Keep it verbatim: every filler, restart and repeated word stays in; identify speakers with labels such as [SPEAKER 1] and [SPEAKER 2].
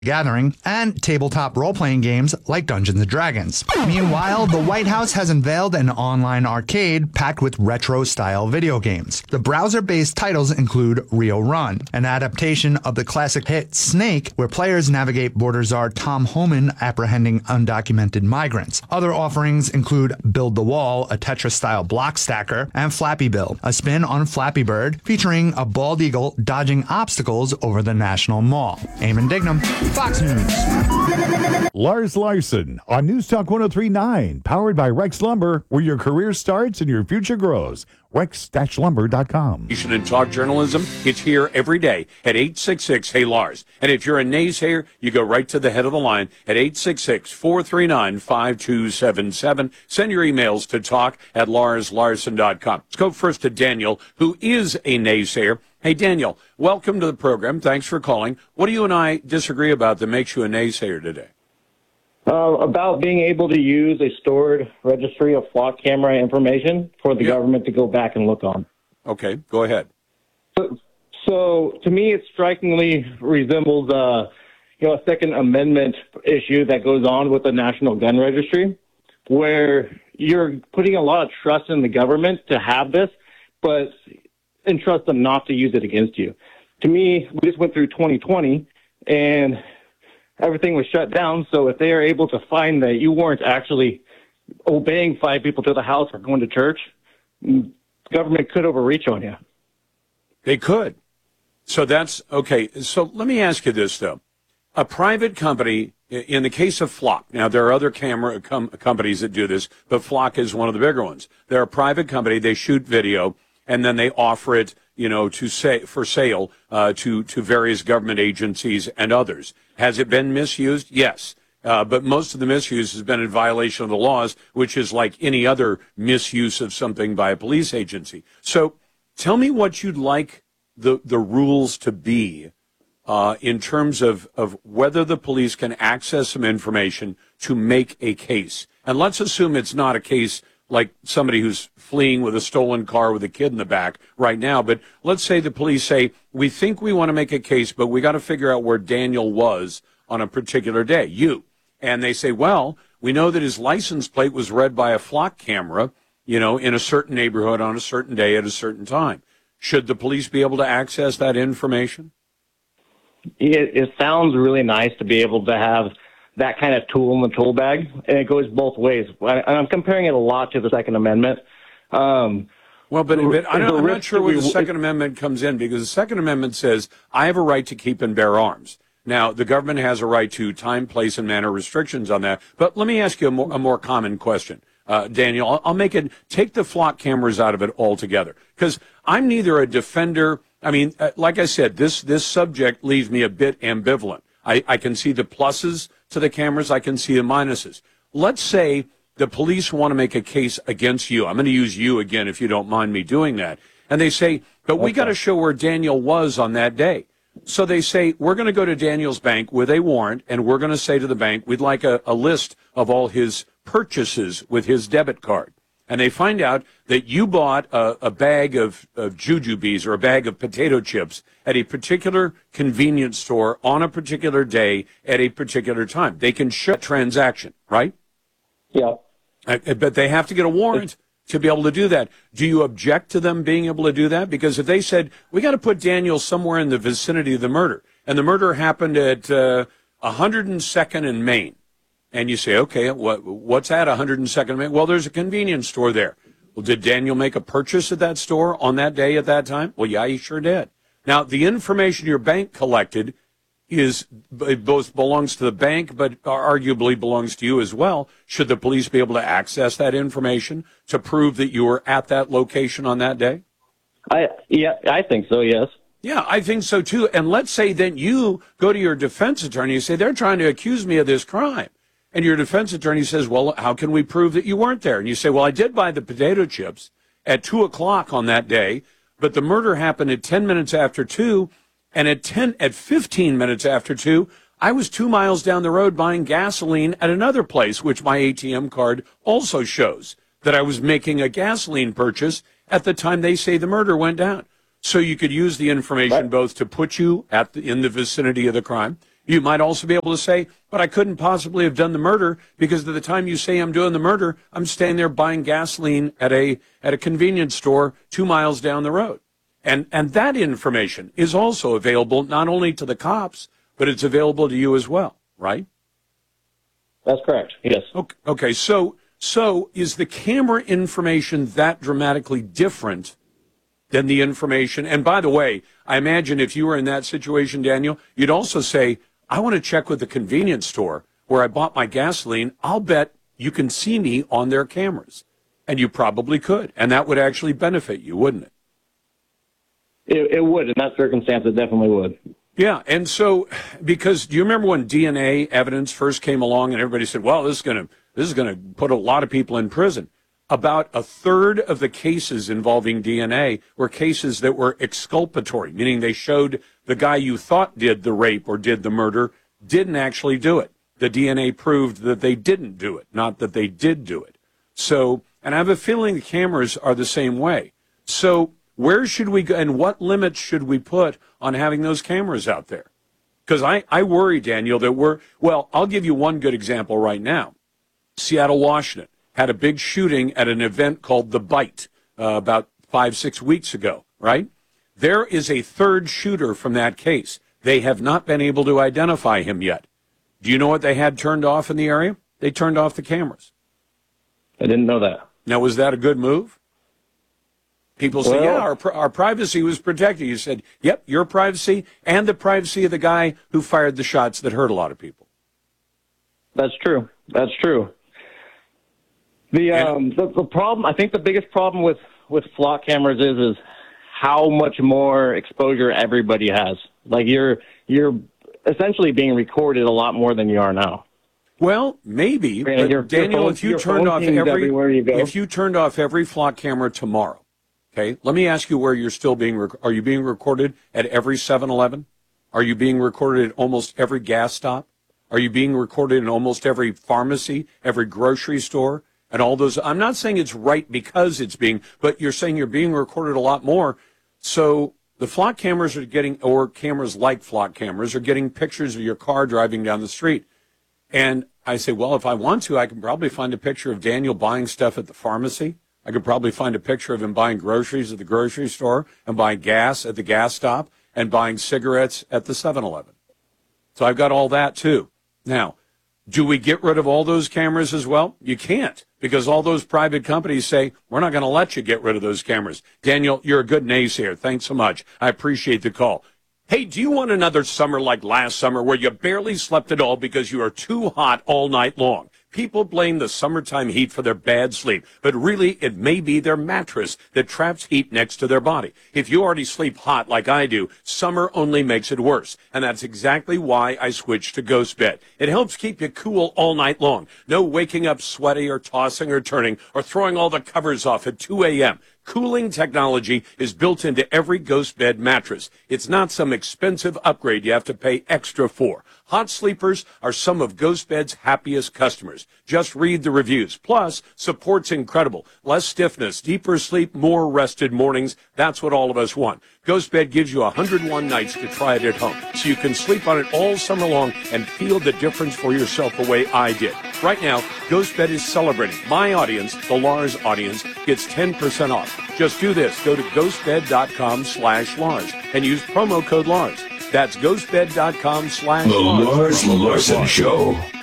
[SPEAKER 1] Gathering, and tabletop role-playing games like Dungeons and Dragons. Meanwhile, the White House has unveiled an online arcade packed with retro-style video games. The browser-based titles include Rio Run, an adaptation of the classic hit Snake, where players navigate border czar Tom Homan apprehending undocumented migrants. Other offerings include Build the Wall, a Tetris-style block stacker, and Flappy Bill, a spin on Flappy Bird featuring a bald eagle dodging obstacles over the National Mall. Eamon Dignam, Fox News.
[SPEAKER 2] Lars Larson on News Talk one oh three point nine, powered by Rex Lumber, where your career starts and your future grows. rex dash lumber dot com.
[SPEAKER 3] In talk journalism, it's here every day at eight six six, hey Lars. And if you're a naysayer, you go right to the head of the line at eight six six, four three nine, five two seven seven. Send your emails to talk at lars larson dot com. Let's go first to Daniel, who is a naysayer. Hey, Daniel, welcome to the program. Thanks for calling. What do you and I disagree about that makes you a naysayer today?
[SPEAKER 4] Uh, about being able to use a stored registry of flock camera information for the
[SPEAKER 3] yeah.
[SPEAKER 4] government to go back and look on.
[SPEAKER 3] Okay, go ahead.
[SPEAKER 4] So, so to me, it strikingly resembles uh, you know, a Second Amendment issue that goes on with the National Gun Registry, where you're putting a lot of trust in the government to have this, but entrust them not to use it against you. To me, we just went through twenty twenty, and everything was shut down, so if they are able to find that you weren't actually obeying five people to the house or going to church, the government could overreach on you.
[SPEAKER 3] They could. So that's, okay, so let me ask you this, though. A private company, in the case of Flock, now there are other camera com- companies that do this, but Flock is one of the bigger ones. They're a private company, they shoot video, and then they offer it, you know, to say for sale uh, to to various government agencies and others. Has it been misused? Yes, uh, but most of the misuse has been in violation of the laws, which is like any other misuse of something by a police agency. So, tell me what you'd like the the rules to be uh, in terms of of whether the police can access some information to make a case. And let's assume it's not a case like somebody who's fleeing with a stolen car with a kid in the back right now. But let's say the police say, we think we want to make a case, but we got to figure out where Daniel was on a particular day, you. And they say, well, we know that his license plate was read by a flock camera, you know, in a certain neighborhood on a certain day at a certain time. Should the police be able to access that information?
[SPEAKER 4] It, it sounds really nice to be able to have that kind of tool in the tool bag, and it goes both ways. And I'm comparing it a lot to the Second Amendment. Um,
[SPEAKER 3] well, but, but I don't, I'm not sure where the Second Amendment comes in, because the Second Amendment says, I have a right to keep and bear arms. Now, the government has a right to time, place, and manner restrictions on that. But let me ask you a more, a more common question, uh, Daniel. I'll, I'll make it, take the flock cameras out of it altogether, because I'm neither a defender. I mean, uh, like I said, this, this subject leaves me a bit ambivalent. I, I can see the pluses to the cameras. I can see the minuses. Let's say the police want to make a case against you. I'm going to use you again, if you don't mind me doing that. And they say, but we okay. got to show where Daniel was on that day. So they say, we're going to go to Daniel's bank with a warrant, and we're going to say to the bank, we'd like a, a list of all his purchases with his debit card. And they find out that you bought a, a bag of, of jujubes or a bag of potato chips at a particular convenience store on a particular day at a particular time. They can show a transaction, right?
[SPEAKER 4] Yeah.
[SPEAKER 3] Uh, but they have to get a warrant to be able to do that. Do you object to them being able to do that? Because if they said, we got to put Daniel somewhere in the vicinity of the murder, and the murder happened at uh, one hundred second and Main, and you say, okay, what, what's at one hundred second and Main? Well, there's a convenience store there. Well, did Daniel make a purchase at that store on that day at that time? Well, yeah, he sure did. Now, the information your bank collected is it both belongs to the bank, but arguably belongs to you as well. Should the police be able to access that information to prove that you were at that location on that day?
[SPEAKER 4] I yeah, I think so, yes.
[SPEAKER 3] Yeah, I think so, too. And let's say then you go to your defense attorney and say, they're trying to accuse me of this crime. And your defense attorney says, well, how can we prove that you weren't there? And you say, well, I did buy the potato chips at two o'clock on that day, but the murder happened at ten minutes after two, and at ten, at fifteen minutes after two, I was two miles down the road buying gasoline at another place, which my A T M card also shows that I was making a gasoline purchase at the time they say the murder went down. So you could use the information
[SPEAKER 4] right.
[SPEAKER 3] both to put you at the, in the vicinity of the crime, You might also be able to say, but I couldn't possibly have done the murder because at the time you say I'm doing the murder, I'm standing there buying gasoline at a at a convenience store two miles down the road. And and that information is also available not only to the cops, but it's available to you as well, right?
[SPEAKER 4] That's correct. Yes.
[SPEAKER 3] Okay. Okay. So so is the camera information that dramatically different than the information? And by the way, I imagine if you were in that situation, Daniel, you'd also say, I want to check with the convenience store where I bought my gasoline. I'll bet you can see me on their cameras. And you probably could. And that would actually benefit you, wouldn't it?
[SPEAKER 4] It, it would. In that circumstance, it definitely would.
[SPEAKER 3] Yeah. And so, because do you remember when D N A evidence first came along and everybody said, well, this is going to this is going to put a lot of people in prison? About a third of the cases involving D N A were cases that were exculpatory, meaning they showed the guy you thought did the rape or did the murder didn't actually do it. The D N A proved that they didn't do it, not that they did do it. So, and I have a feeling the cameras are the same way. So where should we go and what limits should we put on having those cameras out there? Because I, I worry, Daniel, that we're, well, I'll give you one good example right now. Seattle, Washington had a big shooting at an event called The Bite uh, about five, six weeks ago, right? There is a third shooter from that case. They have not been able to identify him yet. Do you know what they had turned off in the area? They turned off the cameras.
[SPEAKER 4] I didn't know that.
[SPEAKER 3] Now, was that a good move? People say,
[SPEAKER 4] Well,
[SPEAKER 3] yeah, our, our privacy was protected. You said, yep, your privacy and the privacy of the guy who fired the shots that hurt a lot of people.
[SPEAKER 4] That's true. That's true. The um the, the problem, I think the biggest problem with, with flock cameras is is how much more exposure everybody has. Like you're you're essentially being recorded a lot more than you are now.
[SPEAKER 3] Well, maybe, but
[SPEAKER 4] your,
[SPEAKER 3] Daniel,
[SPEAKER 4] your phone,
[SPEAKER 3] if you
[SPEAKER 4] your
[SPEAKER 3] turned
[SPEAKER 4] phone
[SPEAKER 3] off
[SPEAKER 4] pings
[SPEAKER 3] every
[SPEAKER 4] everywhere you go.
[SPEAKER 3] if you turned off every flock camera tomorrow, okay? Let me ask you where you're still being rec- are you being recorded at every seven eleven? Are you being recorded at almost every gas stop? Are you being recorded in almost every pharmacy, every grocery store? And all those, I'm not saying it's right because it's being, but you're saying you're being recorded a lot more. So the flock cameras are getting, or cameras like flock cameras, are getting pictures of your car driving down the street. And I say, well, if I want to, I can probably find a picture of Daniel buying stuff at the pharmacy. I could probably find a picture of him buying groceries at the grocery store and buying gas at the gas stop and buying cigarettes at the seven eleven. So I've got all that too. Now, do we get rid of all those cameras as well? You can't, because all those private companies say, we're not going to let you get rid of those cameras. Daniel, you're a good naysayer. Thanks so much. I appreciate the call. Hey, do you want another summer like last summer where you barely slept at all because you were too hot all night long? People blame the summertime heat for their bad sleep, but really it may be their mattress that traps heat next to their body. If you already sleep hot like I do, summer only makes it worse. And that's exactly why I switched to Ghost Bed. It helps keep you cool all night long. No waking up sweaty or tossing or turning or throwing all the covers off at two a.m. Cooling technology is built into every Ghost Bed mattress. It's not some expensive upgrade you have to pay extra for. Hot sleepers are some of Ghost Bed's happiest customers. Just read the reviews. Plus, support's incredible. Less stiffness, deeper sleep, more rested mornings. That's what all of us want. Ghost Bed gives you one hundred one nights to try it at home, so you can sleep on it all summer long and feel the difference for yourself the way I did. Right now, Ghost Bed is celebrating. My audience, the Lars audience, gets ten percent off. Just do this. Go to ghostbed.com slash Lars and use promo code Lars. That's ghostbed.com slash
[SPEAKER 5] The Lars Larson Show.